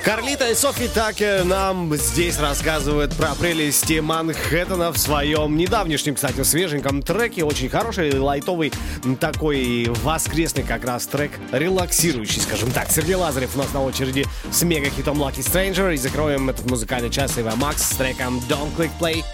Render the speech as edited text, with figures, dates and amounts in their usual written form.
Карлита и Софи Такер нам здесь рассказывают про прелести Манхэттена в своем недавнешнем, кстати, свеженьком треке. Очень хороший, лайтовый, такой воскресный как раз трек, релаксирующий, скажем так. Сергей Лазарев у нас на очереди с мега-хитом Lucky Stranger. И закроем этот музыкальный час Ива Макс с треком Don't Click Play.